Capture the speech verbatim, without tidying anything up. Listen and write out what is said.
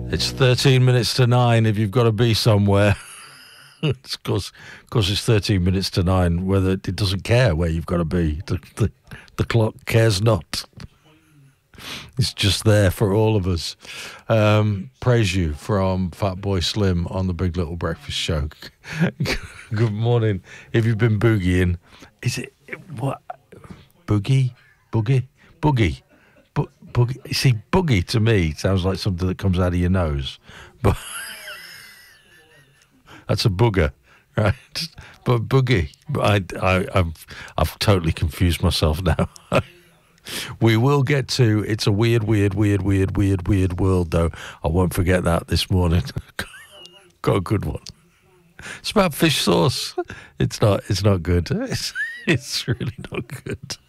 It's thirteen minutes to nine if you've got to be somewhere. It's because it's thirteen minutes to nine, whether it doesn't care where you've got to be. The, the, the clock cares not. It's just there for all of us. Um, praise you from Fatboy Slim on the Big Little Breakfast Show. Good morning. If you've been boogieing, is it what? Boogie? Boogie? Boogie? Bo- boogie? You see, boogie to me sounds like something that comes out of your nose. But that's a booger, right? But boogie. I, I, I've, I've totally confused myself now. We will get to It's a Weird, Weird, Weird, Weird, Weird, Weird World, though. I won't forget that this morning. Got a good one. It's about fish sauce. It's not, it's not good. It's, it's really not good.